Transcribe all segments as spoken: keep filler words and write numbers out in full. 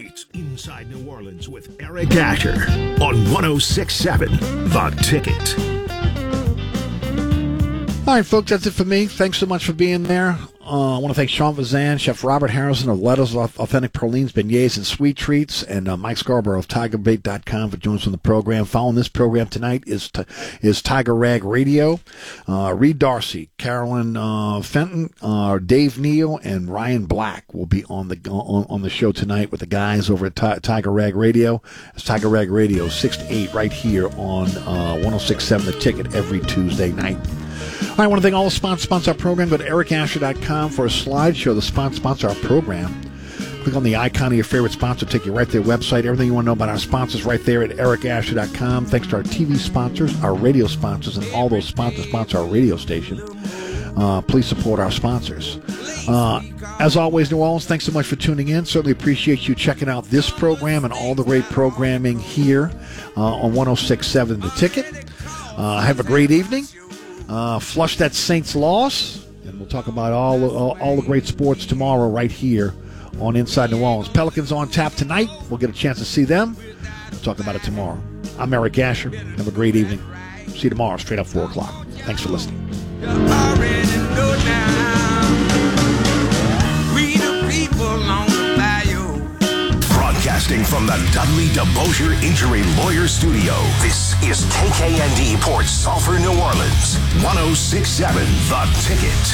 It's Inside New Orleans with Eric Asher on one oh six point seven The Ticket. All right, folks, that's it for me. Thanks so much for being there. Uh, I want to thank Sean Vazan, Chef Robert Harrison of Lettuce, Authentic Pralines, Beignets, and Sweet Treats, and uh, Mike Scarborough of Tiger Bait dot com for joining us on the program. Following this program tonight is t- is Tiger Rag Radio. Uh, Reed Darcy, Carolyn uh, Fenton, uh, Dave Neal, and Ryan Black will be on the on, on the show tonight with the guys over at T- Tiger Rag Radio. It's Tiger Rag Radio, six to eight, right here on uh, one oh six point seven The Ticket every Tuesday night. All right, I want to thank all the sponsors sponsor our program. Go to Eric Asher dot com for a slideshow. The sponsor sponsor our program. Click on the icon of your favorite sponsor, take you right to their website. Everything you want to know about our sponsors right there at Eric Asher dot com. Thanks to our T V sponsors, our radio sponsors, and all those sponsors sponsor our radio station. Uh, please support our sponsors. Uh, as always, New Orleans, thanks so much for tuning in. Certainly appreciate you checking out this program and all the great programming here uh, on one oh six point seven The Ticket. Uh, have a great evening. Uh, flush that Saints loss, and we'll talk about all, all all the great sports tomorrow right here on Inside New Orleans. Pelicans on tap tonight. We'll get a chance to see them. We'll talk about it tomorrow. I'm Eric Asher. Have a great evening. See you tomorrow, straight up four o'clock. Thanks for listening. Broadcasting from the Dudley DeBosier Injury Lawyer Studio, this is K K N D Port Sulphur, New Orleans, one oh six point seven The Ticket.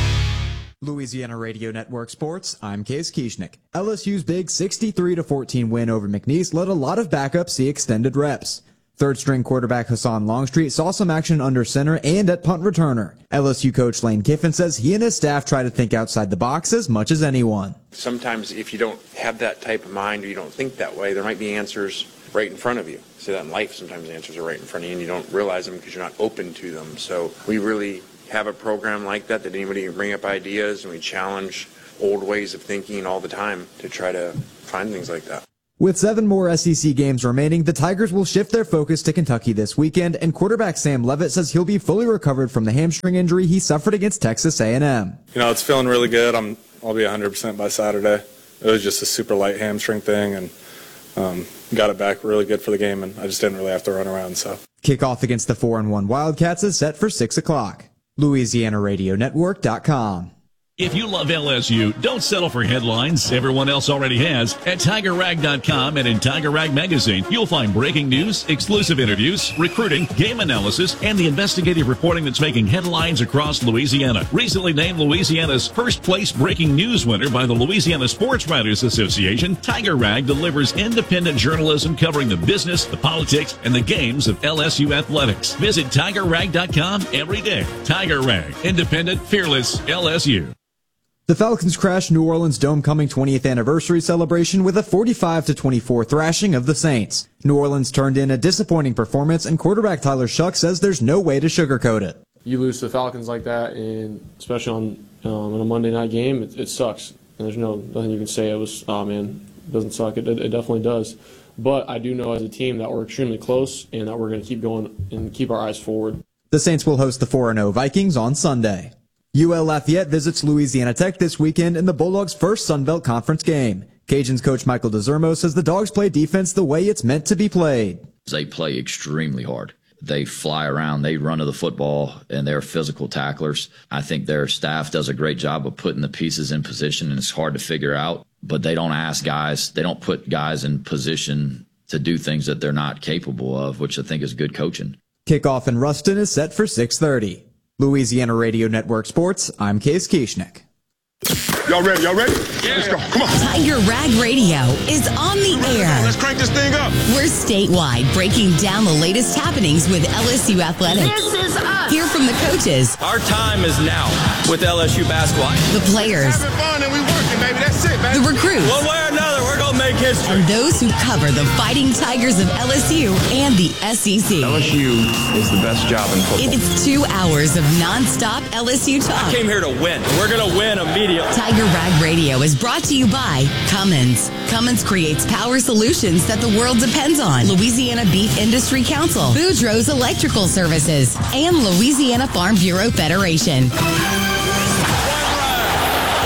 Louisiana Radio Network Sports, I'm Case Kieschnick. L S U's big sixty-three to fourteen win over McNeese let a lot of backups see extended reps. Third-string quarterback Hassan Longstreet saw some action under center and at punt returner. L S U coach Lane Kiffin says he and his staff try to think outside the box as much as anyone. Sometimes if you don't have that type of mind or you don't think that way, there might be answers right in front of you. See that in life, sometimes the answers are right in front of you and you don't realize them because you're not open to them. So we really have a program like that, that anybody can bring up ideas, and we challenge old ways of thinking all the time to try to find things like that. With seven more S E C games remaining, the Tigers will shift their focus to Kentucky this weekend, and quarterback Sam Levitt says he'll be fully recovered from the hamstring injury he suffered against Texas A and M. You know, it's feeling really good. I'm, I'll be one hundred percent by Saturday. It was just a super light hamstring thing, and um, got it back really good for the game, and I just didn't really have to run around. So kickoff against the four and one Wildcats is set for six o'clock. Louisiana Radio Network dot com. If you love L S U, don't settle for headlines everyone else already has. At Tiger Rag dot com and in Tiger Rag Magazine, you'll find breaking news, exclusive interviews, recruiting, game analysis, and the investigative reporting that's making headlines across Louisiana. Recently named Louisiana's first place breaking news winner by the Louisiana Sports Writers Association, Tiger Rag delivers independent journalism covering the business, the politics, and the games of L S U athletics. Visit Tiger Rag dot com every day. Tiger Rag, independent, fearless L S U. The Falcons crashed New Orleans Dome-coming twentieth anniversary celebration with a forty-five to twenty-four thrashing of the Saints. New Orleans turned in a disappointing performance, and quarterback Tyler Shuck says there's no way to sugarcoat it. You lose to the Falcons like that, and especially on um, in a Monday night game, it, it sucks. And there's no nothing you can say. It was, oh man, it doesn't suck. It, it definitely does. But I do know as a team that we're extremely close, and that we're going to keep going and keep our eyes forward. The Saints will host the four and oh Vikings on Sunday. U L Lafayette visits Louisiana Tech this weekend in the Bulldogs' first Sun Belt Conference game. Cajuns coach Michael DeZermo says the Dogs play defense the way it's meant to be played. They play extremely hard. They fly around, they run to the football, and they're physical tacklers. I think their staff does a great job of putting the pieces in position, and it's hard to figure out. But they don't ask guys, they don't put guys in position to do things that they're not capable of, which I think is good coaching. Kickoff in Ruston is set for six thirty. Louisiana Radio Network Sports, I'm Case Kieschnick. Y'all ready? Y'all ready? Yeah. Let's go. Come on. Tiger Rag Radio is on the air. Let's crank this thing up. We're statewide, breaking down the latest happenings with L S U athletics. This is us. Hear from the coaches. Our time is now with L S U basketball. The players. Having fun and we working, baby. That's it, baby. The recruits. One way or another, we're going to make history. And those who cover the Fighting Tigers of L S U and the S E C. L S U is the best job in football. It's two hours of nonstop L S U talk. I came here to win. We're going to win immediately. Tiger Rag Radio is brought to you by Cummins. Cummins creates power solutions that the world depends on. Louisiana Beef Industry Council, Boudreaux's Electrical Services, and Louisiana Farm Bureau Federation.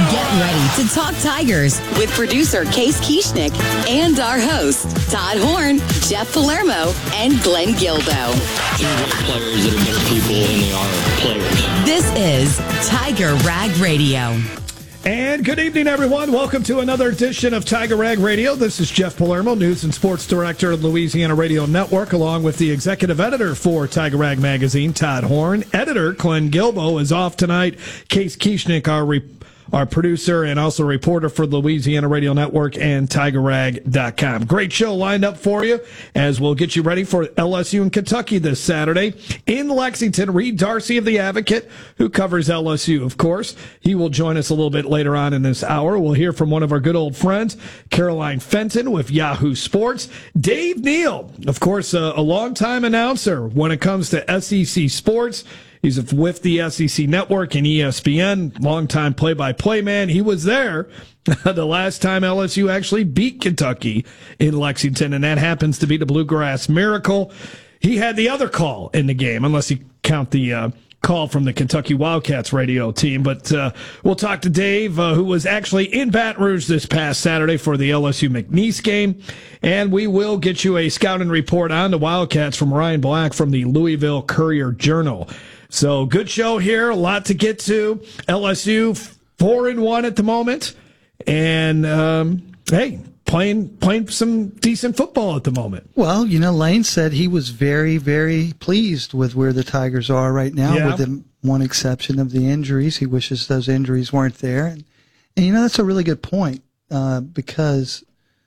Get ready to talk Tigers with producer Case Kieschnick and our hosts, Todd Horn, Jeff Palermo, and Glenn Gilbo. Players that are better people than they are players. This is Tiger Rag Radio. And good evening, everyone. Welcome to another edition of Tiger Rag Radio. This is Jeff Palermo, News and Sports Director of Louisiana Radio Network, along with the Executive Editor for Tiger Rag Magazine, Todd Horn. Editor Glenn Gilbo is off tonight. Case Kieschnick, our reporter. Our producer and also reporter for Louisiana Radio Network and Tiger Rag dot com. Great show lined up for you as we'll get you ready for L S U and Kentucky this Saturday. In Lexington, Reed Darcy of The Advocate, who covers L S U, of course. He will join us a little bit later on in this hour. We'll hear from one of our good old friends, Caroline Fenton with Yahoo Sports. Dave Neal, of course, a, a longtime announcer when it comes to S E C sports. He's with the S E C Network and E S P N, longtime play-by-play man. He was there the last time L S U actually beat Kentucky in Lexington, and that happens to be the Bluegrass Miracle. He had the other call in the game, unless you count the uh, call from the Kentucky Wildcats radio team. But uh, we'll talk to Dave, uh, who was actually in Baton Rouge this past Saturday for the L S U McNeese game. And we will get you a scouting report on the Wildcats from Ryan Black from the Louisville Courier-Journal. So good show here, a lot to get to. L S U four and one at the moment, and um, hey, playing playing some decent football at the moment. Well, you know, Lane said he was very, very pleased with where the Tigers are right now, Yeah. with the one exception of the injuries. He wishes those injuries weren't there, and, and you know that's a really good point uh, because.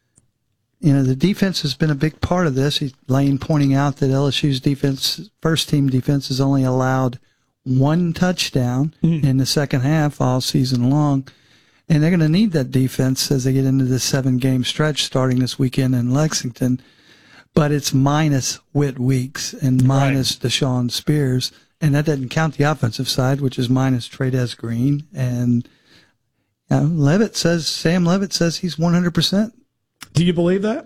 You know, the defense has been a big part of this. He, Lane pointing out that L S U's defense, first team defense, has only allowed one touchdown mm. in the second half all season long. And they're going to need that defense as they get into this seven game stretch starting this weekend in Lexington. But it's minus Whit Weeks and minus right. Deshaun Spears. And that doesn't count the offensive side, which is minus Trades Green. And you know, Levitt says, Sam Levitt says he's one hundred percent. Do you believe that?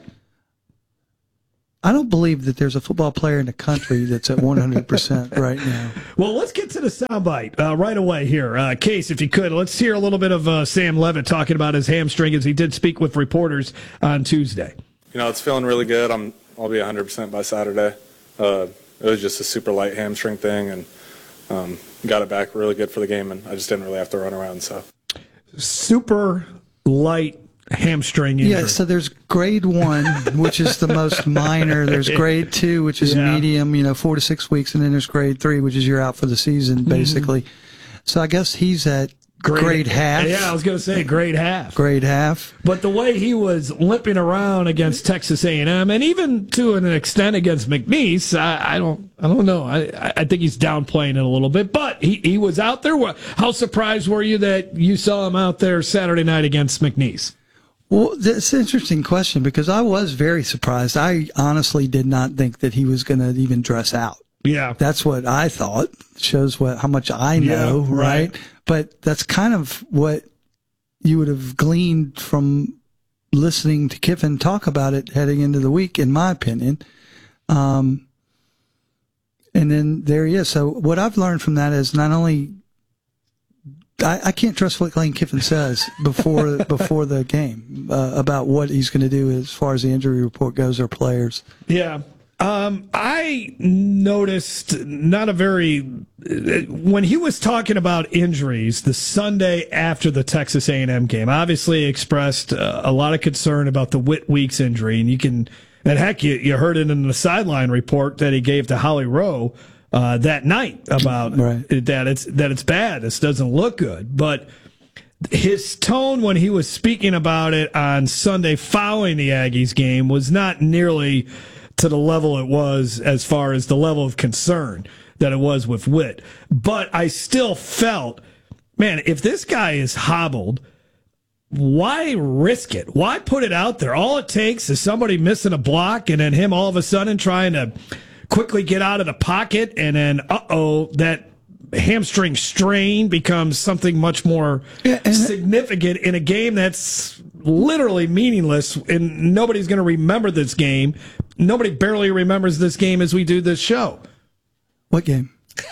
I don't believe that there's a football player in the country that's at one hundred percent right now. Well, let's get to the soundbite uh, right away here. Uh, Case, if you could, let's hear a little bit of uh, Sam Levitt talking about his hamstring as he did speak with reporters on Tuesday. You know, it's feeling really good. I'm, I'll be one hundred percent by Saturday. Uh, it was just a super light hamstring thing, and um, got it back really good for the game, and I just didn't really have to run around. So, super light hamstring injury. Yeah, so there's grade one, which is the most minor. There's grade two, which is yeah. medium, you know, four to six weeks. And then there's grade three, which is you're out for the season, basically. Mm-hmm. So I guess he's at grade, grade half. Yeah, I was going to say grade half. Grade half. But the way he was limping around against Texas A and M, and even to an extent against McNeese, I, I don't I don't know. I, I think he's downplaying it a little bit. But he, he was out there. How surprised were you that you saw him out there Saturday night against McNeese? Well, that's an interesting question because I was very surprised. I honestly did not think that he was going to even dress out. Yeah. That's what I thought. Shows what how much I know, yeah, right. right? But that's kind of what you would have gleaned from listening to Kiffin talk about it heading into the week, in my opinion. Um, and then there he is. So what I've learned from that is not only I, I can't trust what Lane Kiffin says before before the game uh, about what he's going to do as far as the injury report goes or players. Yeah. Um, I noticed not a very when he was talking about injuries the Sunday after the Texas A and M game. Obviously, expressed uh, a lot of concern about the Whit Weeks injury, and you can and heck, you, you heard it in the sideline report that he gave to Holly Rowe uh, that night about right. that it's that it's bad. This doesn't look good, but his tone when he was speaking about it on Sunday following the Aggies game was not nearly to the level it was as far as the level of concern that it was with Whit. But I still felt, man, if this guy is hobbled, why risk it? Why put it out there? All it takes is somebody missing a block and then him all of a sudden trying to quickly get out of the pocket, and then, uh-oh, that hamstring strain becomes something much more yeah, significant in a game that's literally meaningless, and nobody's going to remember this game. Nobody barely remembers this game as we do this show. What game?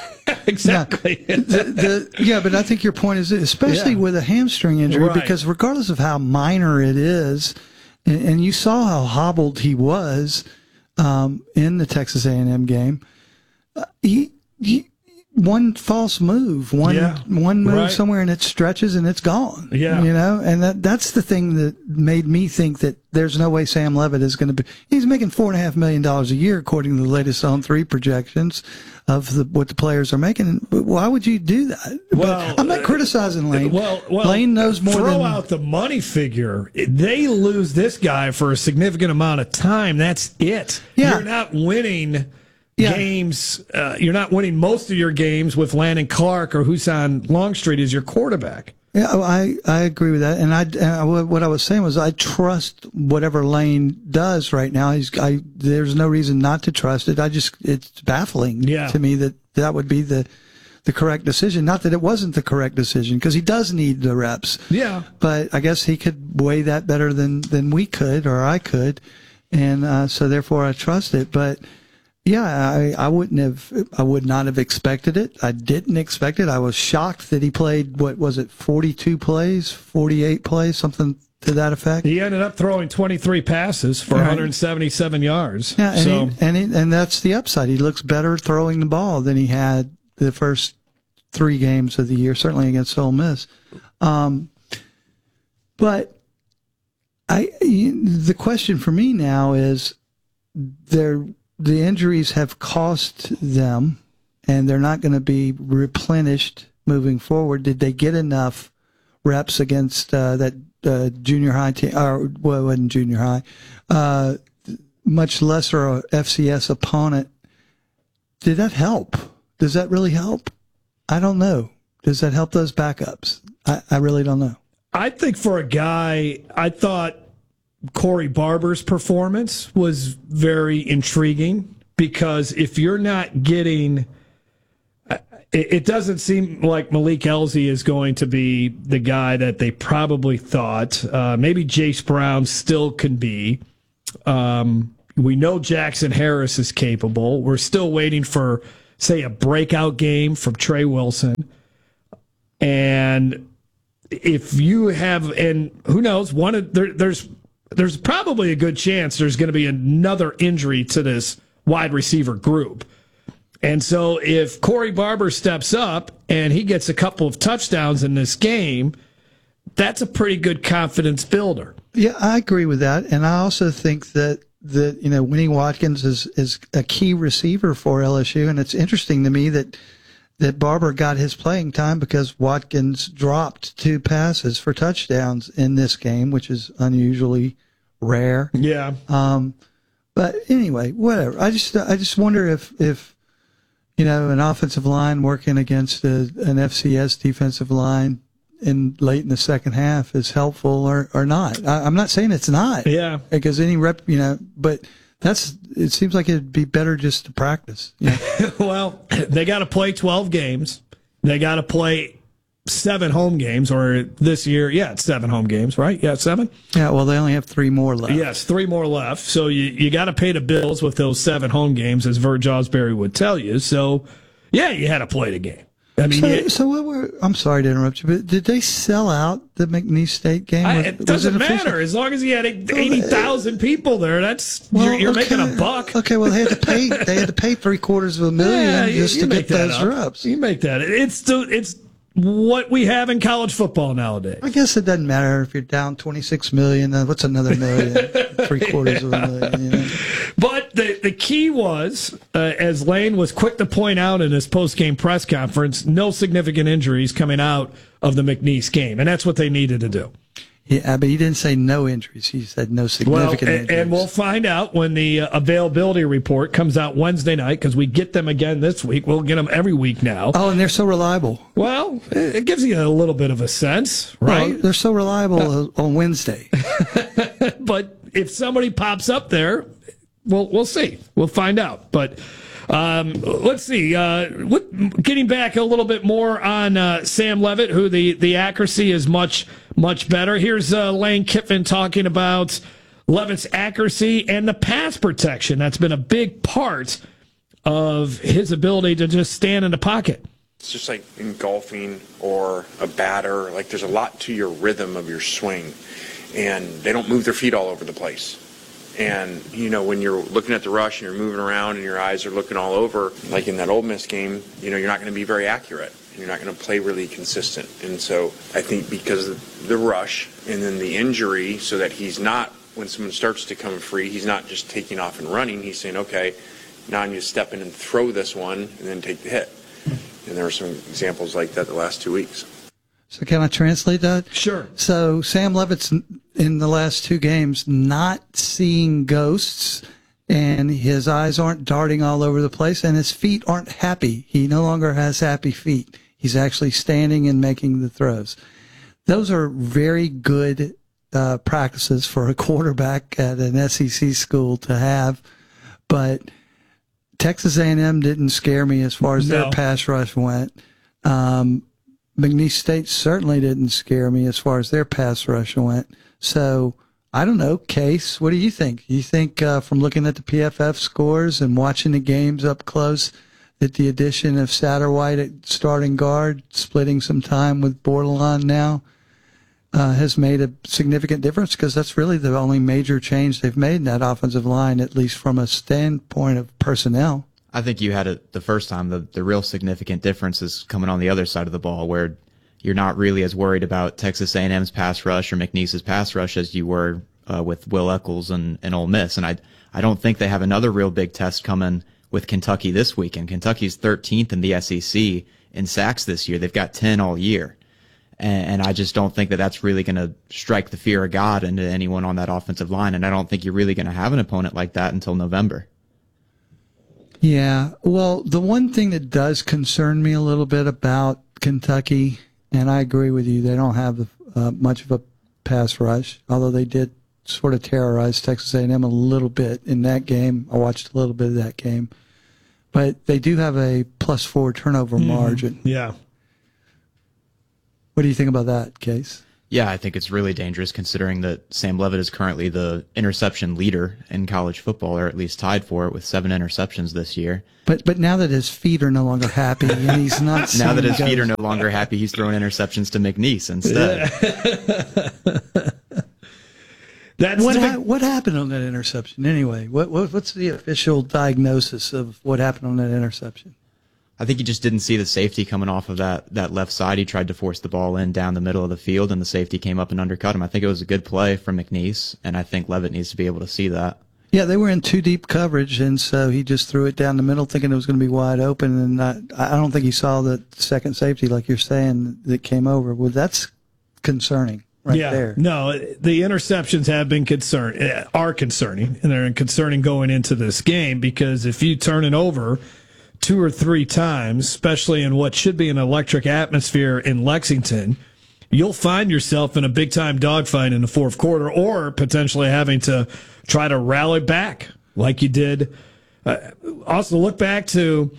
exactly. Now, the, the, yeah, but I think your point is, especially yeah. with a hamstring injury, right. because regardless of how minor it is, and, and you saw how hobbled he was um, in the Texas A and M game, uh, he, he one false move, one yeah. one move right. somewhere, and it stretches and it's gone. Yeah, you know, and that that's the thing that made me think that there's no way Sam Levitt is going to be. He's making four and a half million dollars a year according to the latest On Three projections of the, what the players are making. Why would you do that? Well, but I'm not criticizing Lane. Well, well, Lane knows more. Throw than, out the money figure. They lose this guy for a significant amount of time. That's it. Yeah. You're not winning. Yeah. Games, uh, you're not winning most of your games with Landon Clark or Husan Longstreet as your quarterback. Yeah, I, I agree with that. And I, and what I was saying was I trust whatever Lane does right now. He's, I, there's no reason not to trust it. I just, it's baffling yeah. to me that that would be the, the correct decision. Not that it wasn't the correct decision, because he does need the reps. Yeah. But I guess he could weigh that better than, than we could or I could. And uh, so therefore I trust it. But yeah, I, I wouldn't have, I would not have expected it. I didn't expect it. I was shocked that he played, what was it, forty-two plays, forty-eight plays, something to that effect. He ended up throwing twenty-three passes for right. one hundred seventy-seven yards. Yeah, and, so. he, and, he, and that's the upside. He looks better throwing the ball than he had the first three games of the year, certainly against Ole Miss. Um, but I, the question for me now is, there. The injuries have cost them, and they're not going to be replenished moving forward. Did they get enough reps against uh, that uh, junior high team? Or well, it wasn't junior high, uh, much lesser F C S opponent. Did that help? Does that really help? I don't know. Does that help those backups? I, I really don't know. I think for a guy, I thought Corey Barber's performance was very intriguing, because if you're not getting, it doesn't seem like Malik Elzy is going to be the guy that they probably thought. Uh, maybe Jace Brown still can be. Um, we know Jackson Harris is capable. We're still waiting for, say, a breakout game from Trey Wilson. And if you have, and who knows, one of there, there's there's probably a good chance there's going to be another injury to this wide receiver group. And so if Corey Barber steps up and he gets a couple of touchdowns in this game, that's a pretty good confidence builder. Yeah, I agree with that. And I also think that, that you know, Winnie Watkins is, is a key receiver for L S U. And it's interesting to me that that Barber got his playing time because Watkins dropped two passes for touchdowns in this game, which is unusually rare. Yeah. Um, but anyway, whatever. I just I just wonder if, if you know, an offensive line working against a, an F C S defensive line in late in the second half is helpful or, or not. I, I'm not saying it's not. Yeah. Because any rep, you know, but that's, it seems like it'd be better just to practice. Yeah. Well, they got to play twelve games. They got to play seven home games, or this year, yeah, it's seven home games, right? Yeah, seven? Yeah, well, they only have three more left. Yes, three more left. So you, you got to pay the bills with those seven home games, as Vert Josbury would tell you. So, yeah, you had to play the game. I mean, so, you, so what were, I'm sorry to interrupt you, but did they sell out the McNeese State game? I, Was, it doesn't was it matter. As long as you had eighty thousand people there, that's well, you're, you're okay, making a buck. Okay, well, they had to pay. They had to pay three quarters of a million yeah, you, just you to make get that those up. reps. You make that. It's it's what we have in college football nowadays. I guess it doesn't matter if you're down twenty-six million. Then what's another million? Three quarters of a million. You know? But the the key was, uh, as Lane was quick to point out in his post game press conference, no significant injuries coming out of the McNeese game, and that's what they needed to do. Yeah, but he didn't say no injuries. He said no significant well, and, injuries. and we'll find out when the uh, availability report comes out Wednesday night, because we get them again this week. We'll get them every week now. Oh, and they're so reliable. Well, it gives you a little bit of a sense, right? Well, they're so reliable uh, on Wednesday. But if somebody pops up there, we'll we'll see. We'll find out. But um, let's see. Uh, what, getting back a little bit more on uh, Sam Levitt, who the, the accuracy is much, much better. Here's uh, Lane Kiffin talking about Levitt's accuracy and the pass protection. That's been a big part of his ability to just stand in the pocket. It's just like in golfing or a batter. Like there's a lot to your rhythm of your swing, and they don't move their feet all over the place. And, you know, when you're looking at the rush and you're moving around and your eyes are looking all over, like in that Ole Miss game, you know, you're not going to be very accurate. You're not going to play really consistent. And so I think because of the rush and then the injury, so that he's not, when someone starts to come free, he's not just taking off and running. He's saying, okay, now I need to step in and throw this one and then take the hit. And there were some examples like that the last two weeks. So can I translate that? Sure. So Sam Levitt's in the last two games not seeing ghosts, and his eyes aren't darting all over the place, and his feet aren't happy. He no longer has happy feet. He's actually standing and making the throws. Those are very good uh, practices for a quarterback at an S E C school to have, but Texas A and M didn't scare me as far as no. their pass rush went. Um, McNeese State certainly didn't scare me as far as their pass rush went. So, I don't know, Case, what do you think? You think uh, from looking at the P F F scores and watching the games up close that the addition of Satterwhite at starting guard, splitting some time with Bordelon now, uh, has made a significant difference? Because that's really the only major change they've made in that offensive line, at least from a standpoint of personnel. I think you had it the first time. The, the real significant difference is coming on the other side of the ball, where you're not really as worried about Texas A and M's pass rush or McNeese's pass rush as you were uh, with Will Eccles and, and Ole Miss. And I I don't think they have another real big test coming with Kentucky this weekend. Kentucky's thirteenth in the S E C in sacks this year. They've got ten all year. And, and I just don't think that that's really going to strike the fear of God into anyone on that offensive line. And I don't think you're really going to have an opponent like that until November. Yeah, well, the one thing that does concern me a little bit about Kentucky, and I agree with you, they don't have uh, much of a pass rush, although they did sort of terrorize Texas A and M a little bit in that game. I watched a little bit of that game. But they do have a plus four turnover mm, margin. Yeah. What do you think about that, Case? Yeah, I think it's really dangerous considering that Sam Levitt is currently the interception leader in college football, or at least tied for it with seven interceptions this year. But but now that his feet are no longer happy and he's not now that his goes. feet are no longer happy, he's throwing interceptions to McNeese instead. Yeah. That's what, big... ha- what happened on that interception anyway? What, what what's the official diagnosis of what happened on that interception? I think he just didn't see the safety coming off of that, that left side. He tried to force the ball in down the middle of the field, and the safety came up and undercut him. I think it was a good play from McNeese, and I think Levitt needs to be able to see that. Yeah, they were in too deep coverage, and so he just threw it down the middle thinking it was going to be wide open, and I, I don't think he saw the second safety, like you're saying, that came over. Well, that's concerning right yeah, there. No, the interceptions have been concern are concerning, and they're concerning going into this game, because if you turn it over two or three times, especially in what should be an electric atmosphere in Lexington, you'll find yourself in a big-time dogfight in the fourth quarter, or potentially having to try to rally back like you did. Uh, also, look back to,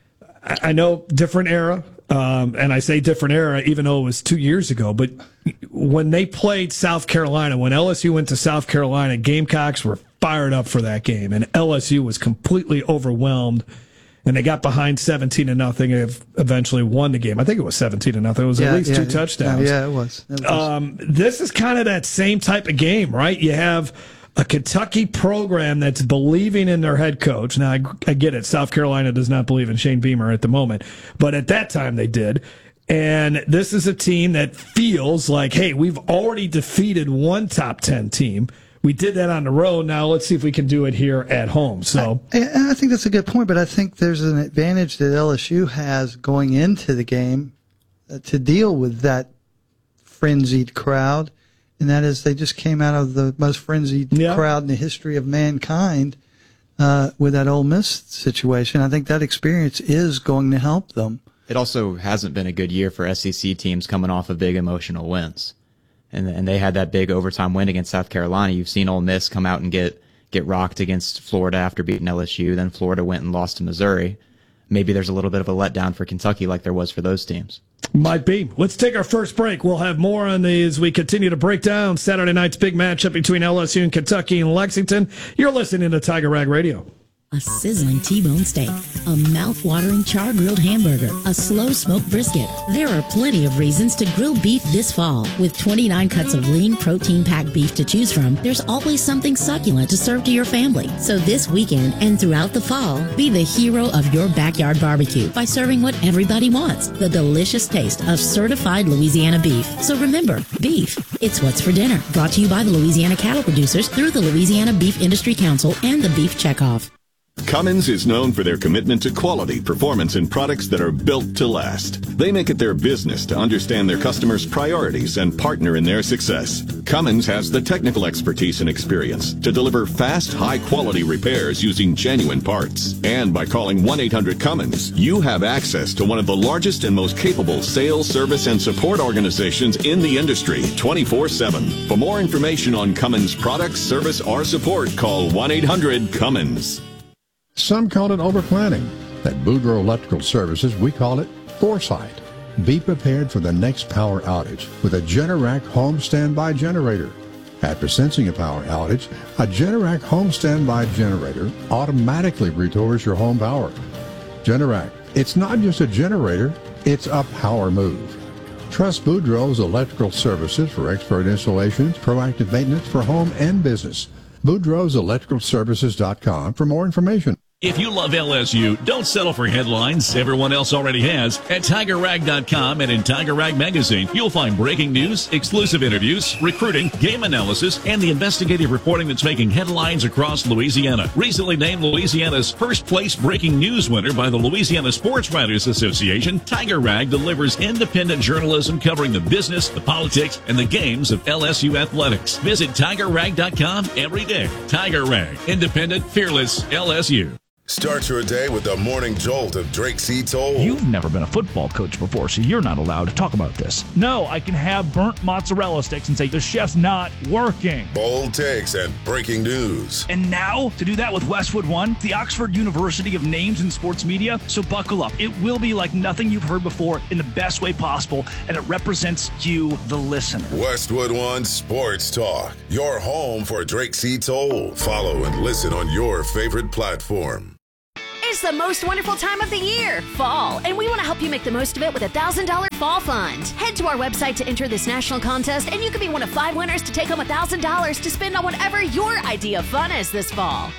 I know, different era, um, and I say different era even though it was two years ago, but when they played South Carolina, when L S U went to South Carolina, Gamecocks were fired up for that game, and L S U was completely overwhelmed. And they got behind seventeen to nothing and eventually won the game. I think it was seventeen to nothing. It was yeah, at least yeah, two yeah. touchdowns. Yeah, it was. It was. Um, this is kind of that same type of game, right? You have a Kentucky program that's believing in their head coach. Now, I, I get it. South Carolina does not believe in Shane Beamer at the moment. But at that time, they did. And this is a team that feels like, hey, we've already defeated one top ten team. We did that on the road. Now let's see if we can do it here at home. So I, I think that's a good point, but I think there's an advantage that L S U has going into the game uh, to deal with that frenzied crowd, and that is they just came out of the most frenzied yeah. crowd in the history of mankind uh, with that Ole Miss situation. I think that experience is going to help them. It also hasn't been a good year for S E C teams coming off of big emotional wins. And and they had that big overtime win against South Carolina. You've seen Ole Miss come out and get get rocked against Florida after beating L S U. Then Florida went and lost to Missouri. Maybe there's a little bit of a letdown for Kentucky like there was for those teams. Might be. Let's take our first break. We'll have more on these as we continue to break down Saturday night's big matchup between L S U and Kentucky and Lexington. You're listening to Tiger Rag Radio. a sizzling T-bone steak, a mouth-watering char-grilled hamburger, a slow-smoked brisket. There are plenty of reasons to grill beef this fall. With twenty-nine cuts of lean, protein-packed beef to choose from, there's always something succulent to serve to your family. So this weekend and throughout the fall, be the hero of your backyard barbecue by serving what everybody wants, the delicious taste of certified Louisiana beef. So remember, beef, it's what's for dinner. Brought to you by the Louisiana Cattle Producers through the Louisiana Beef Industry Council and the Beef Checkoff. Cummins is known for their commitment to quality, performance, and products that are built to last. They make it their business to understand their customers' priorities and partner in their success. Cummins has the technical expertise and experience to deliver fast, high-quality repairs using genuine parts. And by calling one eight hundred Cummins, you have access to one of the largest and most capable sales, service, and support organizations in the industry, twenty-four seven. For more information on Cummins products, service, or support, call one eight hundred Cummins. Some call it overplanning. At Boudreaux Electrical Services, we call it foresight. Be prepared for the next power outage with a Generac home standby generator. After sensing a power outage, a Generac home standby generator automatically restores your home power. Generac, it's not just a generator, it's a power move. Trust Boudreaux's Electrical Services for expert installations, proactive maintenance for home and business. Boudreaux's Electrical Services dot com for more information. If you love L S U, don't settle for headlines everyone else already has. At Tiger Rag dot com and in Tiger Rag Magazine, you'll find breaking news, exclusive interviews, recruiting, game analysis, and the investigative reporting that's making headlines across Louisiana. Recently named Louisiana's first place breaking news winner by the Louisiana Sports Writers Association, Tiger Rag delivers independent journalism covering the business, the politics, and the games of L S U athletics. Visit Tiger Rag dot com every day. Tiger Rag, independent, fearless L S U. Start your day with the morning jolt of Drake C. Toll. You've never been a football coach before, so you're not allowed to talk about this. No, I can have burnt mozzarella sticks and say the chef's not working. Bold takes and breaking news. And now, to do that with Westwood One, the Oxford University of Names in Sports Media. So buckle up. It will be like nothing you've heard before in the best way possible, and it represents you, the listener. Westwood One Sports Talk, your home for Drake C. Toll. Follow and listen on your favorite platform. It's the most wonderful time of the year, fall, and we want to help you make the most of it with a one thousand dollars Fall Fund. Head to our website to enter this national contest, and you could be one of five winners to take home one thousand dollars to spend on whatever your idea of fun is this fall.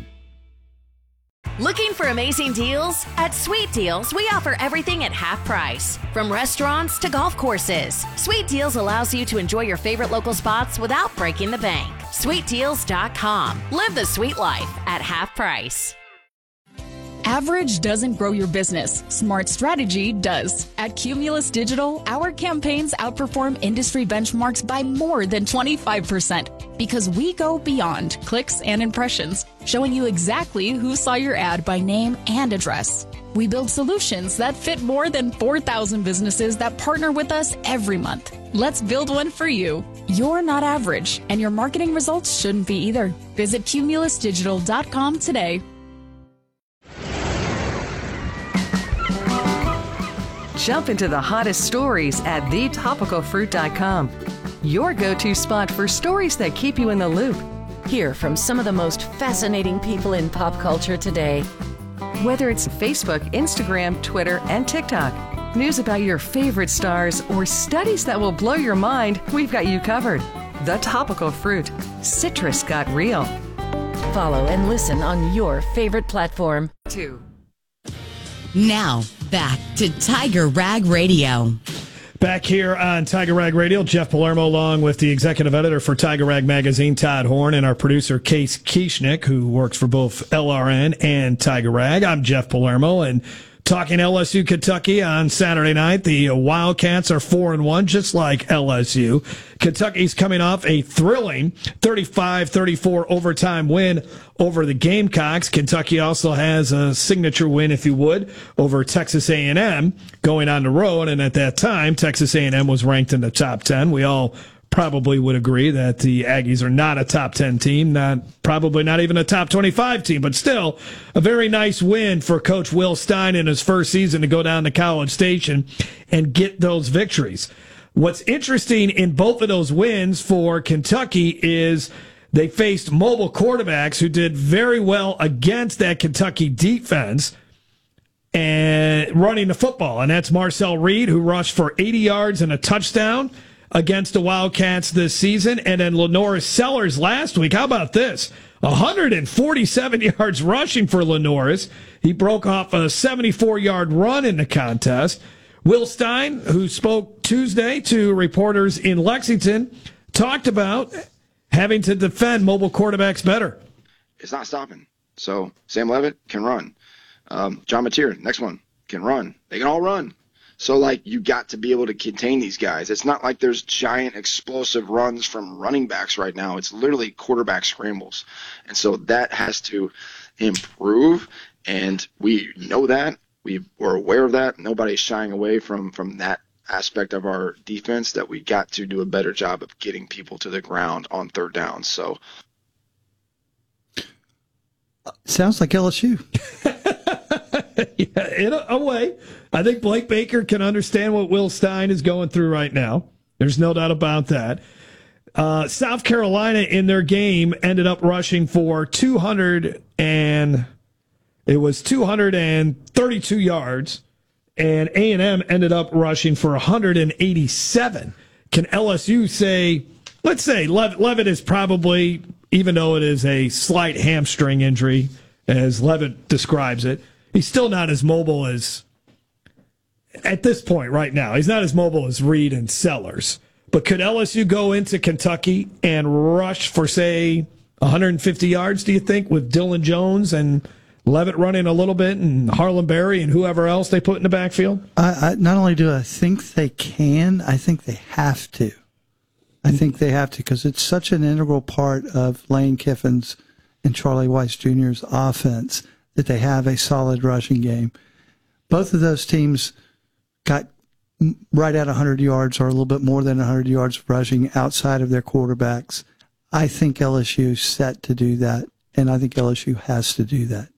Looking for amazing deals? At Sweet Deals, we offer everything at half price. From restaurants to golf courses, Sweet Deals allows you to enjoy your favorite local spots without breaking the bank. Sweet Deals dot com. Live the sweet life at half price. Average doesn't grow your business. Smart strategy does. At Cumulus Digital, our campaigns outperform industry benchmarks by more than twenty-five percent because we go beyond clicks and impressions, showing you exactly who saw your ad by name and address. We build solutions that fit more than four thousand businesses that partner with us every month. Let's build one for you. You're not average, and your marketing results shouldn't be either. Visit Cumulus Digital dot com today. Jump into the hottest stories at the topical fruit dot com. Your go-to spot for stories that keep you in the loop. Hear from some of the most fascinating people in pop culture today. Whether it's Facebook, Instagram, Twitter, and TikTok, news about your favorite stars, or studies that will blow your mind, we've got you covered. The Topical Fruit. Citrus got real. Follow and listen on your favorite platform. Two. Now, back to Tiger Rag Radio. Back here on Tiger Rag Radio, Jeff Palermo along with the executive editor for Tiger Rag Magazine, Todd Horn, and our producer, Case Kieschnick, who works for both L R N and Tiger Rag. I'm Jeff Palermo, and talking L S U Kentucky on Saturday night. The Wildcats are four and one, just like L S U. Kentucky's coming off a thrilling thirty-five thirty-four overtime win over the Gamecocks. Kentucky also has a signature win, if you would, over Texas A and M going on the road. And at that time, Texas A and M was ranked in the top ten. We all probably would agree that the Aggies are not a top ten team, not probably not even a top twenty-five team, but still a very nice win for Coach Will Stein in his first season to go down to College Station and get those victories. What's interesting in both of those wins for Kentucky is They faced mobile quarterbacks who did very well against that Kentucky defense and running the football. And that's Marcel Reed, who rushed for eighty yards and a touchdown against the Wildcats this season. And then Lenoris Sellers last week. How about this? one hundred forty-seven yards rushing for Lenoris. He broke off a seventy-four-yard run in the contest. Will Stein, who spoke Tuesday to reporters in Lexington, talked about having to defend mobile quarterbacks better. It's not stopping. So Sam Levitt can run. Um, John Mateer, next one, can run. They can all run. So, like, you got to be able to contain these guys. It's not like there's giant explosive runs from running backs right now. It's literally quarterback scrambles. And so that has to improve, and we know that. We were aware of that. Nobody's shying away from, from that aspect of our defense, that we got to do a better job of getting people to the ground on third down. So, sounds like L S U. Yeah, in a, a way. I think Blake Baker can understand what Will Stein is going through right now. There's no doubt about that. Uh, South Carolina in their game ended up rushing for two hundred and it was two hundred thirty-two yards, and A and M ended up rushing for one hundred eighty-seven. Can L S U say, let's say Le- Levitt is probably, even though it is a slight hamstring injury, as Levitt describes it, he's still not as mobile as, at this point right now, he's not as mobile as Reed and Sellers. But could L S U go into Kentucky and rush for, say, one hundred fifty yards, do you think, with Dylan Jones and Levitt running a little bit and Harlan Berry and whoever else they put in the backfield? I, I, not only do I think they can, I think they have to. I think they have to, because it's such an integral part of Lane Kiffin's and Charlie Weiss Junior's offense that they have a solid rushing game. Both of those teams got right at one hundred yards or a little bit more than one hundred yards rushing outside of their quarterbacks. I think L S U is set to do that, and I think L S U has to do that.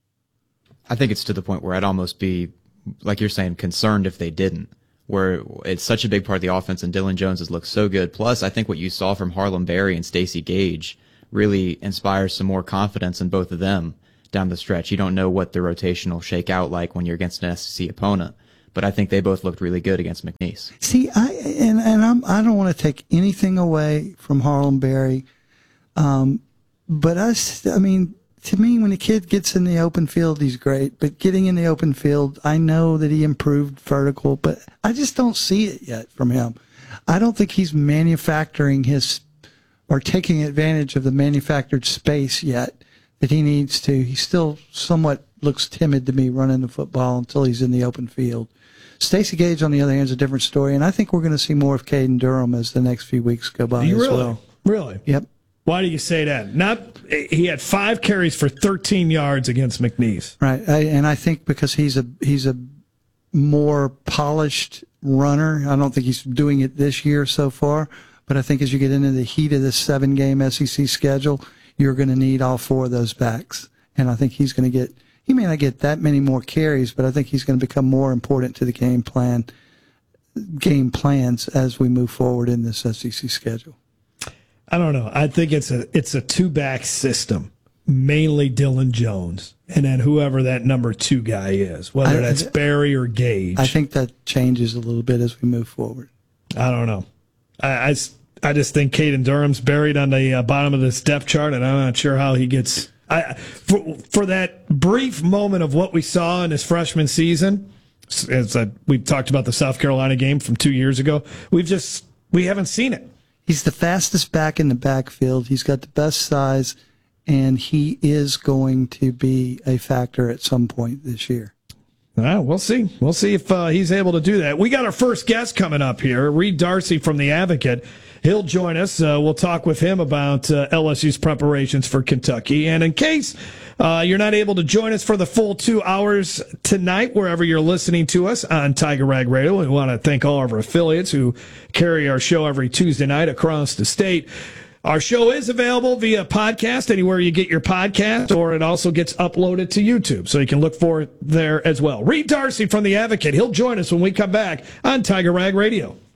I think it's to the point where I'd almost be, like you're saying, concerned if they didn't, where it's such a big part of the offense and Dylan Jones has looked so good. Plus, I think what you saw from Harlan Berry and Stacey Gage really inspires some more confidence in both of them down the stretch. You don't know what the rotation will shake out like when you're against an S E C opponent, but I think they both looked really good against McNeese. See, I and, and I'm, I don't want to take anything away from Harlan Berry, um, but I, I mean, to me, when a kid gets in the open field, he's great. But getting in the open field, I know that he improved vertical, but I just don't see it yet from him. I don't think he's manufacturing his or taking advantage of the manufactured space yet that he needs to. He still somewhat looks timid to me running the football until he's in the open field. Stacey Gage, on the other hand, is a different story, and I think we're going to see more of Caden Durham as the next few weeks go by. You as really? well. Really? Yep. Why do you say that? Not he had five carries for thirteen yards against McNeese. Right, I, and I think because he's a he's a more polished runner. I don't think he's doing it this year so far, but I think as you get into the heat of this seven-game S E C schedule, you're going to need all four of those backs, and I think he's going to get. He may not get that many more carries, but I think he's going to become more important to the game plan, game plans as we move forward in this S E C schedule. I don't know. I think it's a it's a two back system, mainly Dylan Jones, and then whoever that number two guy is, whether that's I, Berry or Gage. I think that changes a little bit as we move forward. I don't know. I, I, I just think Caden Durham's buried on the uh, bottom of this depth chart, and I'm not sure how he gets. I for for that brief moment of what we saw in his freshman season, as a, we talked about the South Carolina game from two years ago. We've just we haven't seen it. He's the fastest back in the backfield. He's got the best size, and he is going to be a factor at some point this year. Uh, we'll see. We'll see if uh, he's able to do that. We got our first guest coming up here, Reed Darcy from The Advocate. He'll join us. Uh, we'll talk with him about uh, L S U's preparations for Kentucky. And in case uh, you're not able to join us for the full two hours tonight, wherever you're listening to us on Tiger Rag Radio, we want to thank all of our affiliates who carry our show every Tuesday night across the state. Our show is available via podcast anywhere you get your podcast, or it also gets uploaded to YouTube, so you can look for it there as well. Reed Darcy from The Advocate. He'll join us when we come back on Tiger Rag Radio.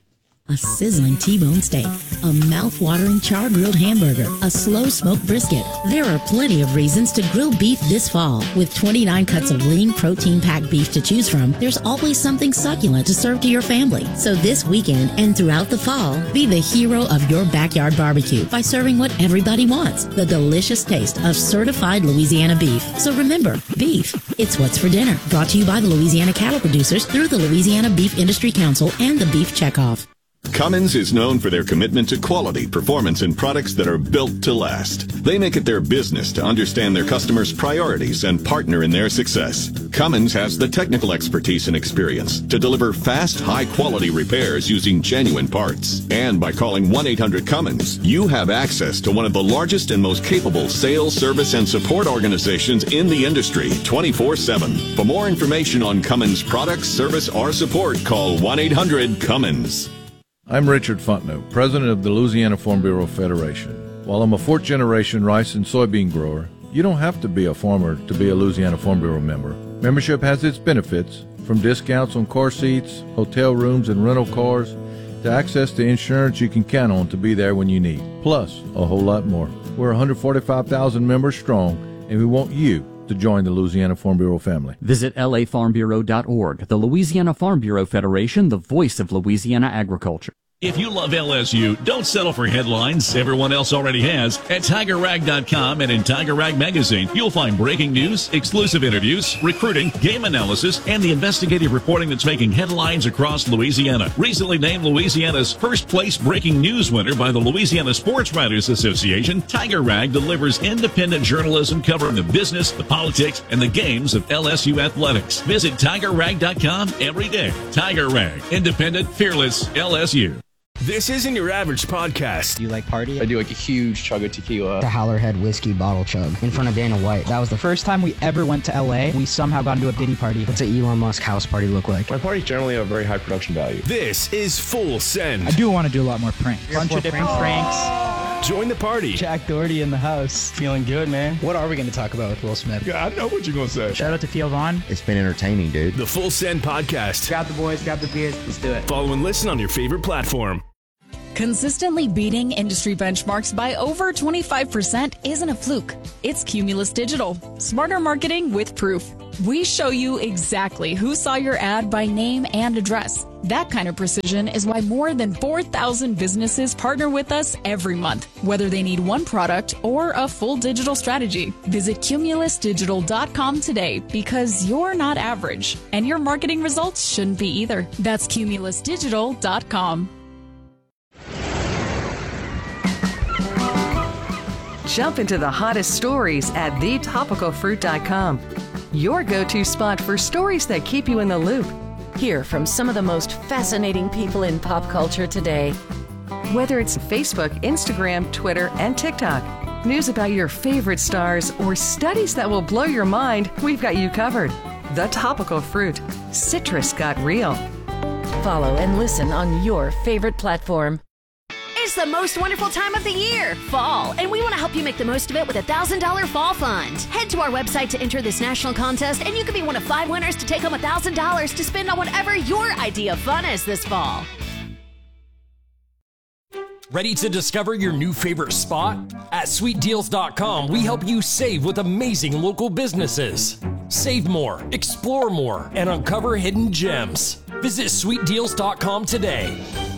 a sizzling T-bone steak, a mouth-watering char-grilled hamburger, a slow-smoked brisket. There are plenty of reasons to grill beef this fall. With twenty-nine cuts of lean, protein-packed beef to choose from, there's always something succulent to serve to your family. So this weekend and throughout the fall, be the hero of your backyard barbecue by serving what everybody wants, the delicious taste of certified Louisiana beef. So remember, beef, it's what's for dinner. Brought to you by the Louisiana Cattle Producers through the Louisiana Beef Industry Council and the Beef Checkoff. Cummins is known for their commitment to quality, performance, and products that are built to last. They make it their business to understand their customers' priorities and partner in their success. Cummins has the technical expertise and experience to deliver fast, high-quality repairs using genuine parts. And by calling one eight hundred Cummins, you have access to one of the largest and most capable sales, service, and support organizations in the industry, twenty-four seven. For more information on Cummins products, service, or support, call one eight hundred Cummins. I'm Richard Fontenot, president of the Louisiana Farm Bureau Federation. While I'm a fourth-generation rice and soybean grower, you don't have to be a farmer to be a Louisiana Farm Bureau member. Membership has its benefits, from discounts on car seats, hotel rooms, and rental cars, to access to insurance you can count on to be there when you need, plus a whole lot more. We're one hundred forty-five thousand members strong, and we want you to join the Louisiana Farm Bureau family. Visit L A farm bureau dot org. The Louisiana Farm Bureau Federation, the voice of Louisiana agriculture. If you love L S U, don't settle for headlines everyone else already has. At Tiger Rag dot com and in Tiger Rag Magazine, you'll find breaking news, exclusive interviews, recruiting, game analysis, and the investigative reporting that's making headlines across Louisiana. Recently named Louisiana's first place breaking news winner by the Louisiana Sports Writers Association, Tiger Rag delivers independent journalism covering the business, the politics, and the games of L S U athletics. Visit Tiger Rag dot com every day. Tiger Rag, independent, fearless L S U. This isn't your average podcast. Do you like party? I do like a huge chug of tequila. The Howlerhead whiskey bottle chug in front of Dana White. That was the first time we ever went to L A. We somehow got into a Diddy party. What's an Elon Musk house party look like? My parties generally have very high production value. This is Full Send. I do want to do a lot more pranks. A bunch of different pranks. Join the party. Jack Doherty in the house. Feeling good, man. What are we going to talk about with Will Smith? Yeah, I know what you're going to say. Shout out to Theo Vaughn. It's been entertaining, dude. The Full Send podcast. Grab the boys, grab the beers. Let's do it. Follow and listen on your favorite platform. Consistently beating industry benchmarks by over twenty-five percent isn't a fluke. It's Cumulus Digital. Smarter marketing with proof. We show you exactly who saw your ad by name and address. That kind of precision is why more than four thousand businesses partner with us every month, whether they need one product or a full digital strategy. Visit cumulus digital dot com today, because you're not average, and your marketing results shouldn't be either. That's cumulus digital dot com. Jump into the hottest stories at the topical fruit dot com. Your go-to spot for stories that keep you in the loop. Hear from some of the most fascinating people in pop culture today. Whether it's Facebook, Instagram, Twitter, and TikTok, news about your favorite stars, or studies that will blow your mind, we've got you covered. The Topical Fruit. Citrus got real. Follow and listen on your favorite platform. It's the most wonderful time of the year, fall, and we want to help you make the most of it with a one thousand dollars Fall Fund. Head to our website to enter this national contest, and you could be one of five winners to take home one thousand dollars to spend on whatever your idea of fun is this fall. Ready to discover your new favorite spot? At sweet deals dot com, we help you save with amazing local businesses. Save more, explore more, and uncover hidden gems. Visit sweet deals dot com today.